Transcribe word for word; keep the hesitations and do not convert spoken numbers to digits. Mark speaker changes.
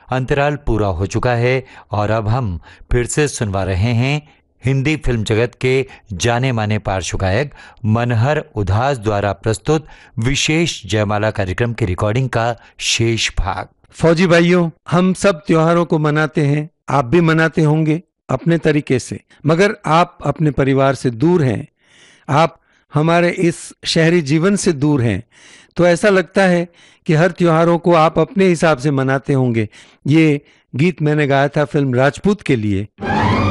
Speaker 1: अंतराल पूरा हो चुका है और अब हम फिर से सुनवा रहे हैं हिंदी फिल्म जगत के जाने माने पार्श्व गायक मनहर उधास द्वारा प्रस्तुत विशेष जयमाला कार्यक्रम की रिकॉर्डिंग का शेष भाग।
Speaker 2: फौजी भाइयों, हम सब त्योहारों को मनाते हैं, आप भी मनाते होंगे अपने तरीके से, मगर आप अपने परिवार से दूर हैं, आप हमारे इस शहरी जीवन से दूर हैं, तो ऐसा लगता है कि हर त्योहारों को आप अपने हिसाब से मनाते होंगे। ये गीत मैंने गाया था फिल्म राजपूत के लिए।